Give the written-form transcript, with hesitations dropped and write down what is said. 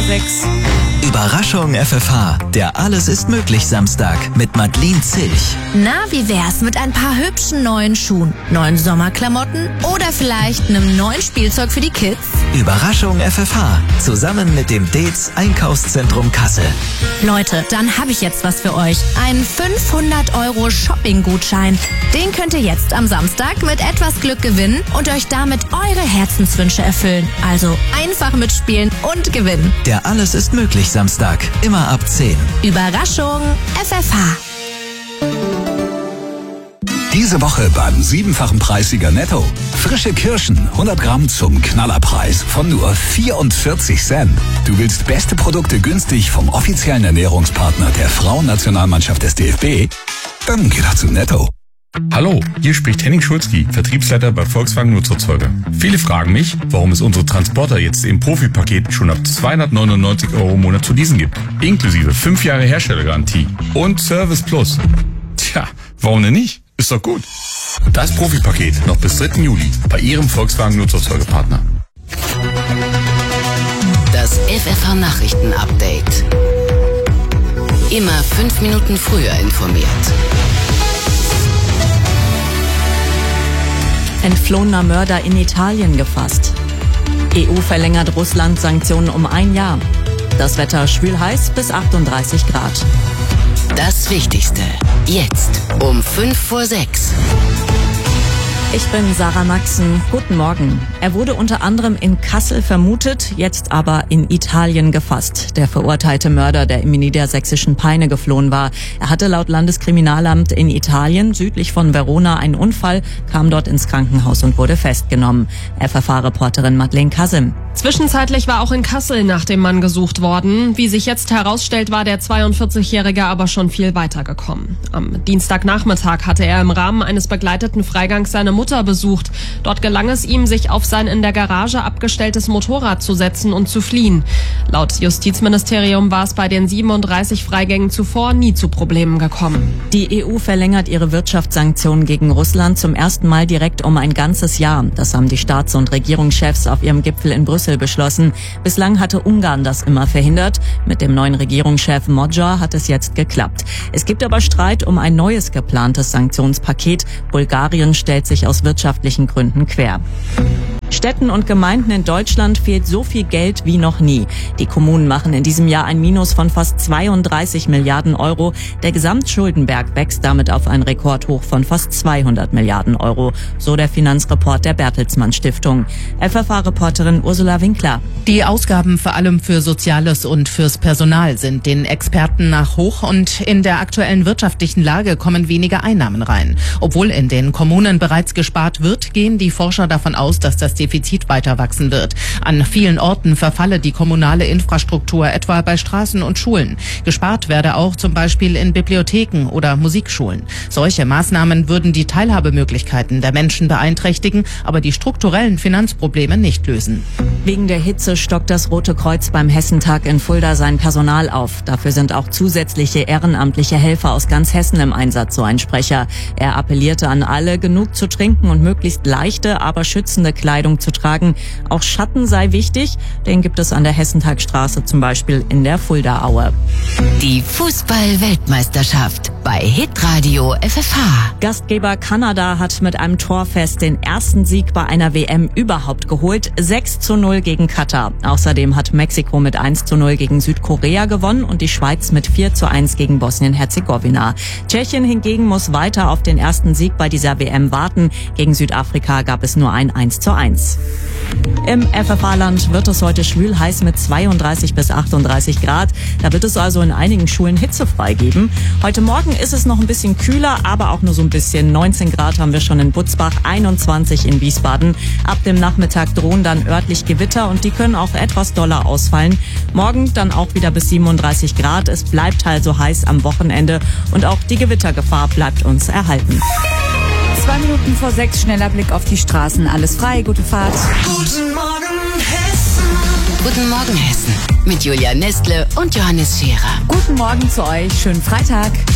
6. Überraschung FFH, der Alles ist möglich Samstag mit Madeleine Zilch. Na, wie wär's mit ein paar hübschen neuen Schuhen, neuen Sommerklamotten oder vielleicht einem neuen Spielzeug für die Kids? Überraschung FFH, zusammen mit dem Dez Einkaufszentrum Kassel. Leute, dann habe ich jetzt was für euch. Einen 500 € Shopping-Gutschein. Den könnt ihr jetzt am Samstag mit etwas Glück gewinnen und euch damit eure Herzenswünsche erfüllen. Also einfach mitspielen und gewinnen. Der Alles ist möglich Samstag, immer ab 10. Überraschung FFH. Diese Woche beim 7-fachen Preissieger Netto. Frische Kirschen, 100 Gramm zum Knallerpreis von nur 44 Cent. Du willst beste Produkte günstig vom offiziellen Ernährungspartner der Frauennationalmannschaft des DFB? Dann geh doch zu Netto. Hallo, hier spricht Henning Schulzki, Vertriebsleiter bei Volkswagen Nutzerzeuger. Viele fragen mich, warum es unsere Transporter jetzt im Profipaket schon ab 299 € im Monat zu leasen gibt. Inklusive 5 Jahre Herstellergarantie und Service Plus. Tja, warum denn nicht? Ist doch gut. Das Profipaket noch bis 3. Juli bei Ihrem Volkswagen Nutzerzeugerpartner. Das FFH Nachrichten Update. Immer 5 Minuten früher informiert. Entflohener Mörder in Italien gefasst. EU verlängert Russland Sanktionen um 1 Jahr. Das Wetter schwül heiß bis 38 Grad. Das Wichtigste jetzt um 5:06. Ich bin Sarah Maxen. Guten Morgen. Er wurde unter anderem in Kassel vermutet, jetzt aber in Italien gefasst. Der verurteilte Mörder, der im niedersächsischen Peine geflohen war. Er hatte laut Landeskriminalamt in Italien, südlich von Verona, einen Unfall, kam dort ins Krankenhaus und wurde festgenommen. FFH-Reporterin Madeleine Kasim. Zwischenzeitlich war auch in Kassel nach dem Mann gesucht worden. Wie sich jetzt herausstellt, war der 42-Jährige aber schon viel weiter gekommen. Am Dienstagnachmittag hatte er im Rahmen eines begleiteten Freigangs seine Mutter besucht. Dort gelang es ihm, sich auf sein in der Garage abgestelltes Motorrad zu setzen und zu fliehen. Laut Justizministerium war es bei den 37 Freigängen zuvor nie zu Problemen gekommen. Die EU verlängert ihre Wirtschaftssanktionen gegen Russland zum ersten Mal direkt um ein ganzes Jahr. Das haben die Staats- und Regierungschefs auf ihrem Gipfel in Brüssel beschlossen. Bislang hatte Ungarn das immer verhindert. Mit dem neuen Regierungschef Magyar hat es jetzt geklappt. Es gibt aber Streit um ein neues geplantes Sanktionspaket. Bulgarien stellt sich aus wirtschaftlichen Gründen quer. Städten und Gemeinden in Deutschland fehlt so viel Geld wie noch nie. Die Kommunen machen in diesem Jahr ein Minus von fast 32 Milliarden Euro. Der Gesamtschuldenberg wächst damit auf ein Rekordhoch von fast 200 Milliarden Euro, so der Finanzreport der Bertelsmann Stiftung. FFH-Reporterin Ursula Winkler. Die Ausgaben vor allem für Soziales und fürs Personal sind den Experten nach hoch und in der aktuellen wirtschaftlichen Lage kommen weniger Einnahmen rein. Obwohl in den Kommunen bereits gespart wird, gehen die Forscher davon aus, dass das Defizit weiter wachsen wird. An vielen Orten verfalle die kommunale Infrastruktur, etwa bei Straßen und Schulen. Gespart werde auch zum Beispiel in Bibliotheken oder Musikschulen. Solche Maßnahmen würden die Teilhabemöglichkeiten der Menschen beeinträchtigen, aber die strukturellen Finanzprobleme nicht lösen. Wegen der Hitze stockt das Rote Kreuz beim Hessentag in Fulda sein Personal auf. Dafür sind auch zusätzliche ehrenamtliche Helfer aus ganz Hessen im Einsatz, so ein Sprecher. Er appellierte an alle, genug zu trinken und möglichst leichte, aber schützende Kleidung zu tragen. Auch Schatten sei wichtig, den gibt es an der Hessentagstraße zum Beispiel in der Fuldaaue. Die Fußball-Weltmeisterschaft bei Hitradio FFH. Gastgeber Kanada hat mit einem Torfest den ersten Sieg bei einer WM überhaupt geholt. 6:0 gegen Katar. Außerdem hat Mexiko mit 1:0 gegen Südkorea gewonnen und die Schweiz mit 4:1 gegen Bosnien-Herzegowina. Tschechien hingegen muss weiter auf den ersten Sieg bei dieser WM warten. Gegen Südafrika gab es nur ein 1:1. Im FFH-Land wird es heute schwül heiß mit 32 bis 38 Grad. Da wird es also in einigen Schulen hitzefrei geben. Heute Morgen ist es noch ein bisschen kühler, aber auch nur so ein bisschen. 19 Grad haben wir schon in Butzbach, 21 in Wiesbaden. Ab dem Nachmittag drohen dann örtlich Gewitter und die können auch etwas doller ausfallen. Morgen dann auch wieder bis 37 Grad. Es bleibt also heiß am Wochenende und auch die Gewittergefahr bleibt uns erhalten. 2 Minuten vor 6, schneller Blick auf die Straßen. Alles frei, gute Fahrt. Guten Morgen Hessen. Guten Morgen Hessen. Mit Julia Nestle und Johannes Scherer. Guten Morgen zu euch, schönen Freitag.